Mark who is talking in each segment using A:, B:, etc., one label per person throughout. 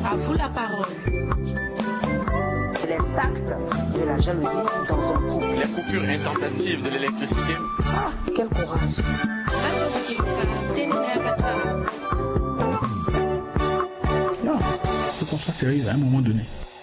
A: À vous la parole.
B: L'impact de la jalousie dans un couple.
C: La coupure intempestive de l'électricité.
B: Ah, quel courage.
D: Non, il faut qu'on soit sérieux à un moment donné.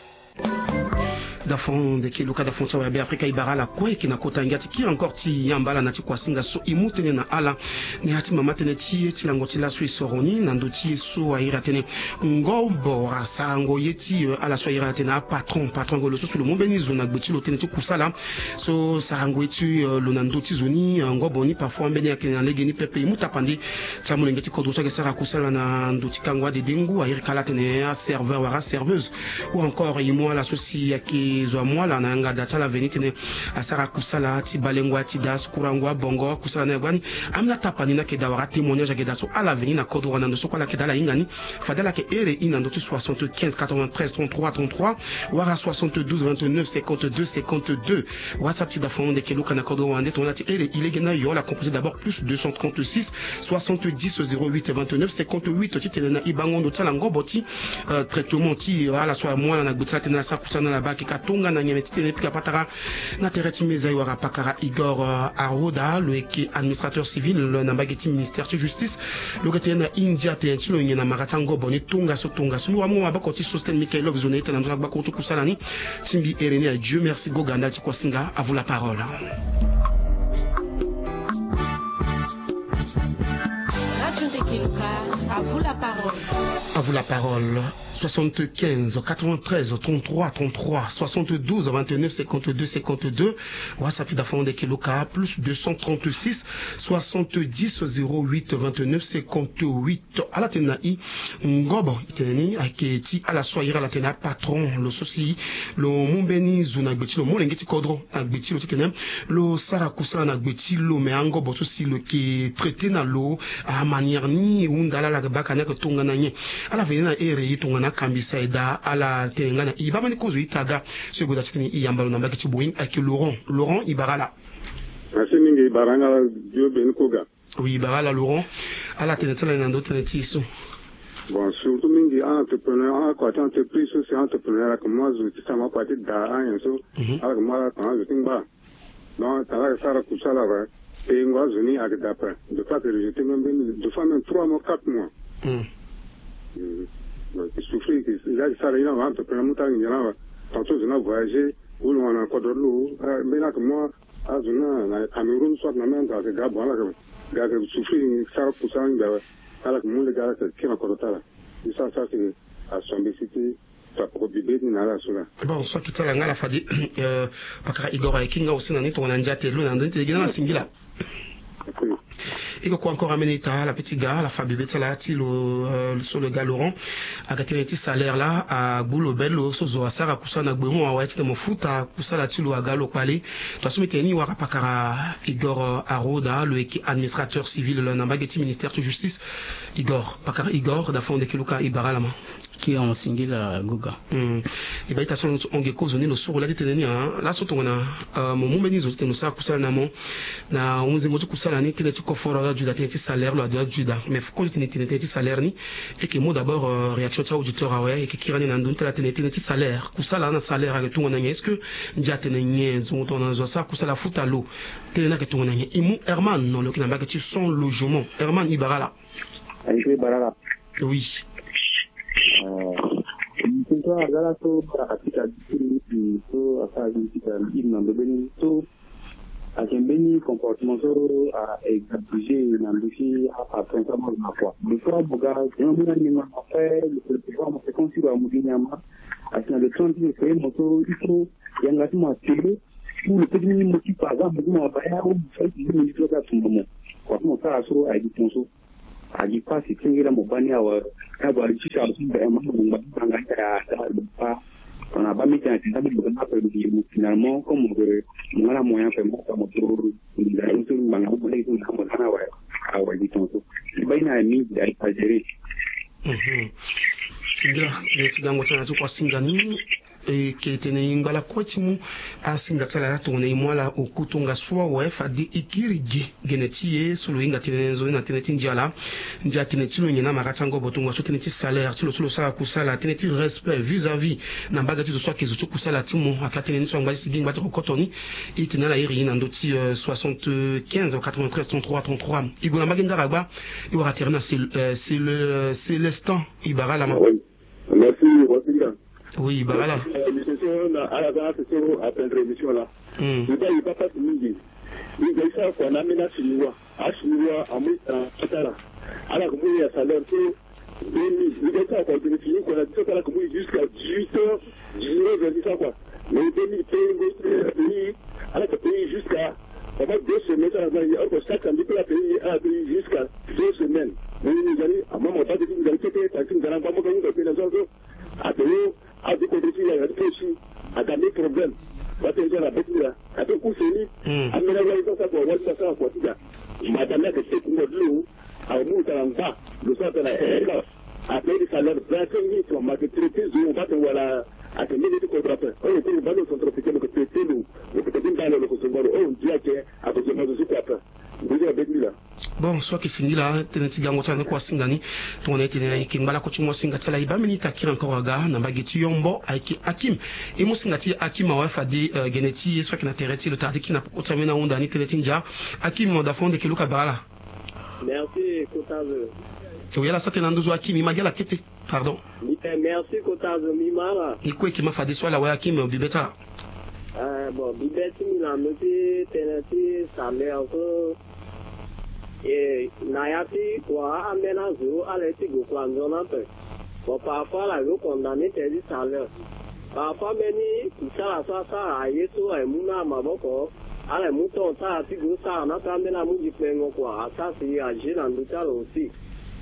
E: Dafon de ki luka dafon chawa be Afrika ibarala kwa ki na kota ngati ki encore ti yambala na ti kwasinga so imutene na ala ni hati mama tene ti lango ti la soroni na ndo ti so aira tene ngombo rasango yeti ala so aira tene patron go lo so le mombeni zona gbeti lo tene ti kusala so sarango yeti lo na ndo ti zoni ngombo ni parfois mbeni akene na lege ni pepe imuta pandi ti amule ngeti kodo so ke sara kusala na ndo ti kangwa de dengu aira kala tene serveur wara serveuse ou encore imo ala so si yaki zo mwala na nga data la venitene asara kusala ti balengwa ti das kurangwa bongo kusala na bani amna tapani na ke dawara témoignage ke daso ala veni na kodo wana ndo so kwala ke dala ingani fadala ke ere ina ndo ti 75 93 33 33 wara 72 29 52 52 WhatsApp ti da fonde ke luka na kodo wande to na ti ere ilegena yo la composé d'abord plus 236 70 08 29 58 ti tene na ibango ndo tsala ngoboti traitement ti ala so mwala na gbutla tena sa kusana na baki tonga na nyameti tene pika patara na tereti meza yora pakara Igor Aroda le qui administrateur civil le na bageti ministère de justice le qui na India te tilo nyena maratango boni tonga so wa mo abakoti sosten Michael Zonete na ndaka bakoto kusalani timbi ereni à Dieu merci goganda ti kosinga à vous la parole.
A: Radio Tekiluka, à vous la parole.
E: À vous la parole. 75 93 33 33 72 29 52 52 WhatsApp d'affaires de Kiloka plus 236 70 08 29 58 à la tenai ngobo iteni aketi à la soirée la tena patron le souci le mombeni zona gbeti le molengeti kodro agbeti le titenem le sara kusala na gbeti le me ngobo souci le qui traité na lo à manière ni undala la bakana que tonga na nye ala venina ere tonga kambisa eda ala tengana ibama ni kozo itaga segoda tini iyambalo na mbaki boing ak Laurent Ibarala
F: Asimingi Ibaranga Dieu ben koga
E: oui Ibarala Laurent ala tenetala na ndo teneti so
F: bon surtout mingi entrepreneur quoi entreprise c'est entrepreneur comme moi je ça m'a parti da un so alors moi quand je timba non tala sara kusala va et moi je ni avec d'après de fois que j'étais même de fois même 3 mois 4 mois il souffrit, il a ça, il a un peu de montagne, il a tantôt je n'ai voyagé, où on a encore de l'eau, mais là que moi, à Zuna, Cameroun, soit maintenant dans ce gars, voilà, gars qui souffrit, ça pour ça, alors que moi, les gars qui ont encore de là. Et ça, c'est à son bécité.
E: Bon, soit qui la fadi, pakara Igor Kinga aussi na nito wananjate lo na ndete gina singila. Et quoi encore amener la petite gars, la Fabi Betala, sur le gars Laurent, à gâter salaire là, à Goulo Bello, Sozo, à Sarah Kusana Gbemo, à White de mon foot, à Kusala Tilo, à Galo Palais, toi, ce métier, Wara Pakara, Igor Aroda, le administrateur civil, le Nambageti ministère de justice, Igor, Pakara Igor, d'Afon de Kiluka, Ibaralama.
D: Qui est en single à Goga.
E: Et bien, on a causé le sourd, là, là, surtout, on a, mon moment, nous sommes ça, Kusala Namo, na, on s'est moto Kusala, ni, t'es confort, du daté, salaire, le juda. Mais faut que tu salaire, ni, et que moi, d'abord, réaction, tu as auditeur, ah ouais, et que Kirani Nandun, t'es la t'es salaire, Kusala, na salaire, avec tout, on a, est-ce que, déjà, t'es n'yé, on a, ça, Kusala, fout à l'eau, t'es n'a que tout, on a, Imu, Herman, non, le Kinamba, que tu son logement, Herman Ibarala.
G: Ibarala.
E: Oui.
G: Mtoto agala to katika dini to afanye katika imna mbeni to akembeni comportement so a exiger na mbishi a pensament na kwa before boga mwana ni mwa fait le pouvoir me considérer mudinyama asina le 30 c'est moto iko yangati mwa tele pour le petit minimum qui par exemple moi ba ya o fait du ministre da tumbo kwa mo sa so a di ponso aji pasi kingira mobani awa kaba alichika ba mambo mbanga ya pa on a pas mis un système de appel de finalement comme on a moyen fait moi comme pour il a une seule manga pour les gens comme ça ouais ah ouais dit tonto il a mis à gérer
E: singa les tigango tana tu kwa singani ke tene ngala kotimu asinga tsala tone mwala okutunga swa wef adi ikirigi genetie sulu inga tene nzo na tene tinjala nja tene tilo nyena makatango botunga so tene ti salaire tilo sala kusala tene ti respect vis-à-vis na mbaga ti so kezo kusala timo akatene nso ngba sigi ngba to kotoni itena la iri na ndoti 75 93 33 33 igona magenga ragba iwa terna c'est l'instant ibara la
F: merci Wasinga.
E: Oui, bah voilà.
F: L'émission à la base, c'est à peine rémission là. Le gars, il va pas se mouiller. Il va faire qu'on amène à Chinois. À Chinois, à Moutara. À la commune, à salaire, c'est 2000. Il va faire qu'on finit qu'on a dit ça à la commune jusqu'à 18h, 19h, ça quoi. Mais 2000 pays, à la pays jusqu'à pendant 2 semaines, chaque samedi, la pays a payé jusqu'à 2 semaines. Mais nous allons, à un moment donné, vous allez péter, parce que nous allons pas payer les autres. À payer, à découvrir, il y a des aussi, à gagner problème. Parce que j'ai la bête là, à tout coup, c'est lui, à me la ça pour voir ça, pour dire, madame, que c'est pour nous, à monter en bas, le centre de la à payer des salaires 25 000, on m'a traité, on va te voir à te mettre des contrats. On est pour le centre africain, donc traiter nous, donc peut-être dans le consommeur, on dit à cause de nos aussi après. Vous avez avec lui là.
E: Bon, soit que singila teneti gango tane kwa singani tuone tene kimbala ko tumo singati la ibamini takira encore ga na bageti yombo aiki akim e mo singati akim wa fadi geneti soit que na tereti le tardi qui na pokota mena onda ni teneti nja akim mo da fonde ke luka bala.
H: Merci Kotazo.
E: Tu yala sa tenando zo akim imagala kete pardon.
H: Merci Kotazo mimara.
E: Iko ki ma fadi soit la wa akim bibeta.
H: Bon bibeti milanoti teneti salaire ko et Nayati quoi amena zo aleti go kwanzona pe bon parfois la go condamné tedi salaire parfois meni kusala sasa ayeso emuna maboko ale muto ta ti go sa na ta mena mu jipengo kwa asasi ya jina ndutalo aussi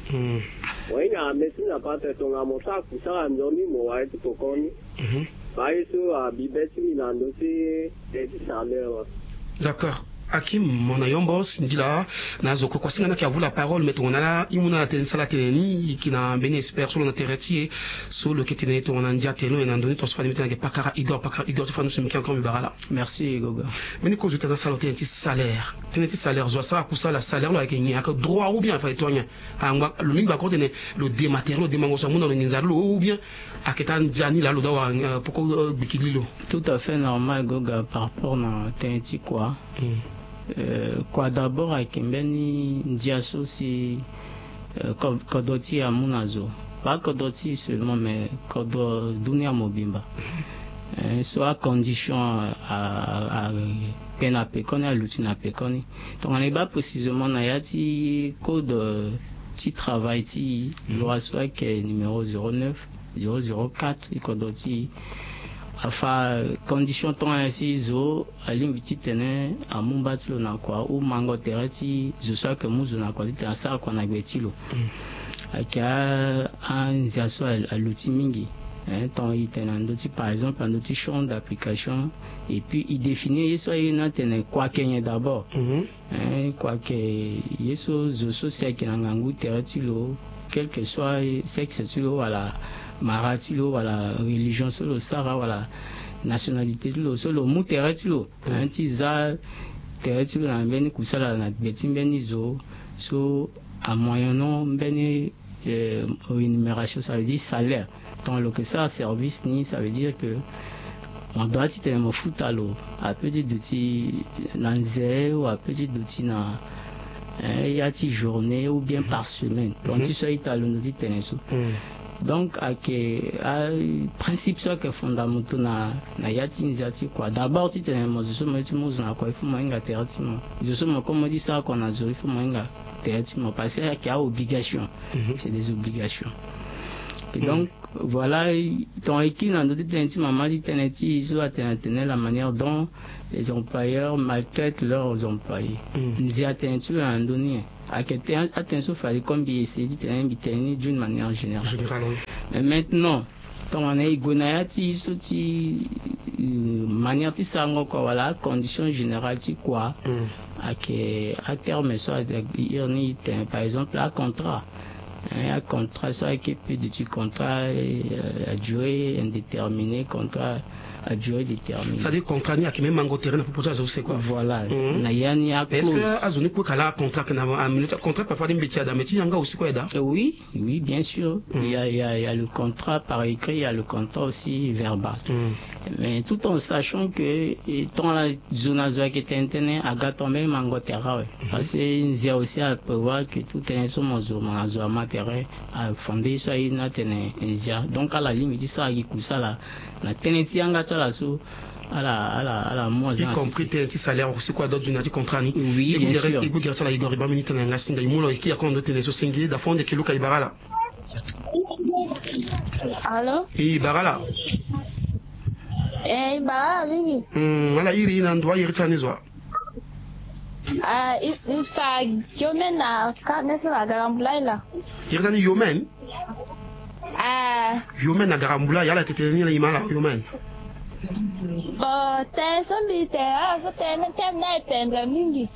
H: wenga mesi na pate tonga mota kusala ndoni mo wa eti pokoni baiso a bibeti milando ti tedi salaire.
E: D'accord. Akim mona yombos ndila nazo ko singa na ki avu la parole mais on a la imuna la tensa la teneni ikina beni expert sur le terretier sur le ketene to on ndia teno en andoni to spa limite na pakara Igor to fanu se miki encore mibarala.
D: Merci Gogo.
E: Mais ko jota na salote un teneti salaire zo sa kusa la salaire lo avec un droit ou bien fa etonya anga le limba ko tene le dématériel de mango sa muna nginzalo ou bien aketa njani la lo dawa poko bikililo.
D: Tout à fait normal Gogo par rapport na teneti quoi. Quoi d'abord à Kembeni Ndiaso si Kodoti à Munazo, pas Kodoti seulement mais Kodo Dunia Mobimba, soit condition à Penape Koni à l'outil Pekoni. Donc on n'est pas précisément Nayati code qui travaille ti loi soit qui est numéro 09 004 et Kodoti. Enfin, condition ton ainsi zo alimbiti tene a mumbatilo na kwa ou mango tereti zo soit que muzo na kwa tita sa kwa na gwetilo aka un ziaso à l'outil mingi ton itena ndoti par exemple un outil champ d'application et puis il définit soit une tene kwa kenye d'abord quoi que yeso zo so sia kinangangu tereti quel que soit sexe tilo voilà maratilo voilà religion solo sara voilà nationalité lo solo muteratilo antiza teratilo na beni kusala na beti beni zo so à moyennant beni rémunération ça veut dire salaire tant le que ça service ni ça veut dire que on doit être un foutalo à petit d'outil nanze ou à petit d'outil na y a ti journée ou bien par semaine donc tu sois italien dit teneso. Donc à principe soit que fondamental na yati nzati quoi d'abord tu tenais moi je suis na quoi il faut moyenga théâtrement je suis comme dit ça qu'on a il faut moyenga théâtrement parce qu'il y a obligation c'est des obligations et donc voilà ton équipe dans d'autres tentis maman dit tentis soit tenir la manière dont les employeurs maltraitent leurs employés nous y attention à un donné à quelqu'un attention fallait combien c'est dit d'une manière générale. Mais maintenant quand on est gonayati soti manière ti sango quoi voilà condition générale ti quoi à terme soit par exemple un contrat Un contrat, ça qui peut du contrat à durée indéterminée, contrat à durée déterminée.
E: C'est-à-dire contrat ni akime mango terrain pour poser c'est quoi?
D: Voilà. Na yani a
E: est-ce que azoni ko kala contrat que na contrat parfois d'imbetia da métier yanga aussi quoi da?
D: Oui, bien sûr. Il y a le contrat par écrit, il y a le contrat aussi verbal. Mais tout en sachant que dans la zone à qui est internet à gâteau même mango terrain. Parce que il y a aussi à prévoir que tout est sur mon zone à matériel à fonder sur une atene. Donc à la limite ça qui cousa là la teneti yanga la sous à la moi
E: y compris tes salaires aussi quoi d'autres du contrat ni
D: oui bien sûr
E: il faut ça la igor ba minute na ngasinga imulo qui a kondo tene so singi da fonde kiluka ibarala.
I: Allô?
E: Ibarala.
I: Ibarala vingi.
E: Ala iri ina ndwa iri tanizwa.
I: Ita yomen na ka nesa na garambulai la.
E: Iri tani yomen? Yomen na garambulai ala teteni la imala yomen.
I: Te sombi te so te na tendre mingi.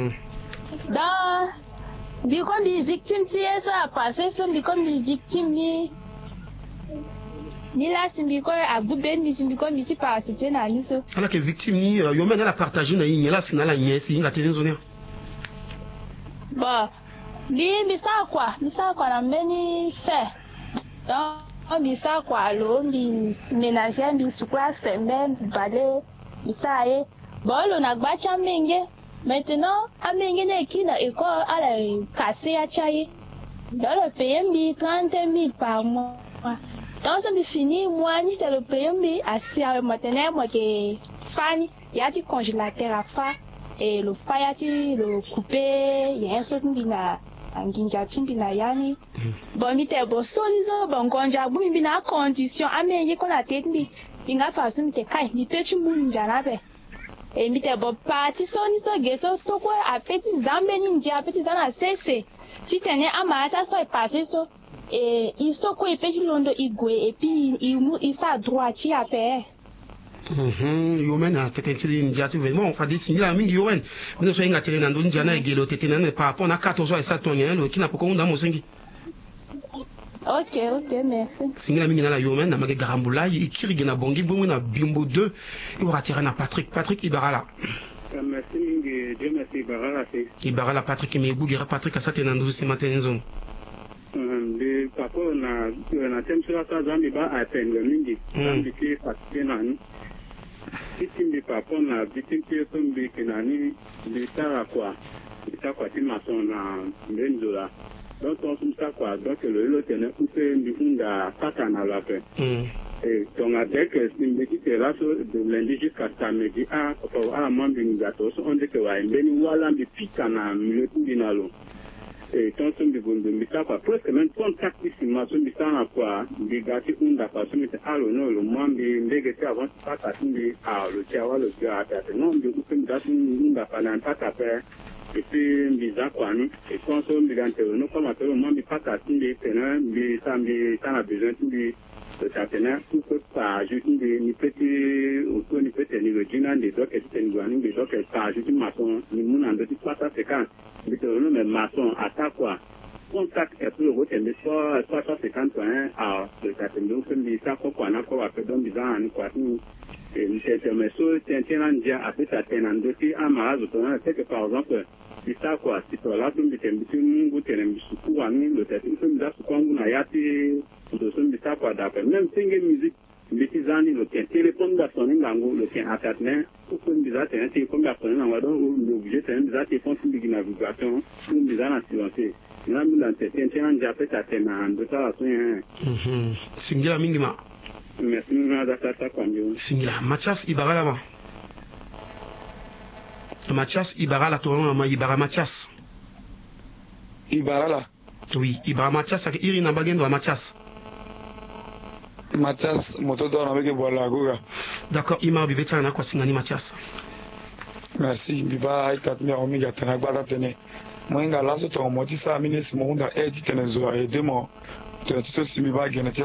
I: Da bi ko bi victime si eso a passé sombi ko bi victime ni la simbi ko abube ni simbi ko bi ti participer na ni so.
E: Ala ke victime ni yomen ala partager na yin la sinala nyesi inga tezinzonia.
I: Bi sa kwa na mbeni se. Donc bisa kwa lo bi ménager bi sukwa sembe bale bisa ye bolo na gbacha menge maintenant amenge na ki na école ala casser ya chaye dans le pays bi 30,000 par mois donc ça me fini moi ni le pays bi assis à maintenant moi que fani ya ti congélateur à fa et le fa ya ti le couper il y a un truc bi na anginja timbi na yani mite sonizo ngonja bumi na condition amenye kona tetbi binga fasu mite kai mi pechi munja na be mite parti sonizo geso soko apeti zambe ninja apeti zana sese chitene amata so passer so isoko epeti londo igwe epi imu isa droit chi ape
E: yomen a tetentili njati vraiment fa disingila mingi yomen mais so inga tele nando njana egelo tetena ne pa pona 14 sa tonya lo kina poko unda mosengi.
I: Ok, merci.
E: Singila mingi na la yomen na mage garambula ikiri gena bongi bomu na bimbo 2 et on ratira na Patrick Ibarala.
F: Merci mingi, Dieu merci Ibarala c'est.
E: Ibarala Patrick me bugira Patrick asate na nduzi matenzo.
F: De papa na temsura sa zambi ba atenge mingi. Zambi ki fatike nani. Kitimbi papa na bitimbi sombi kinani bitara kwa ti mason na benzola. Donc on sumsa kwa donc le tene upe ndunda pata na la fe. Et donc avec simbi qui là de lundi jusqu'à samedi à mambi ngato on dit que wa mbeni wala mbi pika na mletu dinalo. Et quand on dit presque même contact ici, ma somme à quoi, des gâteaux unda parce que c'est alors non le moins des gâteaux avant pas à le tiawa le gars à non de aucun gâteau unda pas dans pas à faire et puis bizarre quoi nous et quand on dit dans nous comme à tout le monde pas à des tenants des samedi ça a besoin de partenaire tout peut pas ajouter des petits autour ni peut-être ni le dîner des docs et c'est une des docs pas ajouter maçon ni mon en petit pas ça c'est quand mais maçon à quoi contact et pour le retour de 350 à le catalogue comme dit ça quoi n'a quoi après donc bizarre ni quoi et c'est mais c'est un dia après ça tenant dossier à marge c'est que par exemple c'est ça quoi si toi là tu me dis mungu tenem suku ani le tete tu me dis kwangu na yati de son bisa quoi d'après même single musique litizani le téléphone garçon ngango le tien atteint ou comme bizarre c'est un téléphone garçon ngango donc l'objet c'est un bizarre téléphone de navigation ou bizarre en silencieux là nous dans c'est un dia peut atteindre de ça
E: singila mingi ma
F: merci nous adapter quoi
E: singila Mathias Ibarala ma Mathias Ibarala tournon ma Ibara Mathias
J: Ibarala
E: oui Ibara Mathias ak iri na bagendo a Mathias
J: mototo na beke bola goga
E: d'accord ima bibe tana na kwa singani Mathias
J: merci biba itatme omiga tana gbata tene moinga laso to moti sa minutes mo unda edit tene zo e demo to so simi ba gena